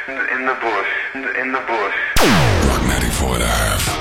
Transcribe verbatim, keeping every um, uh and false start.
in the bush, in the bush. Rock ninety-four and a half.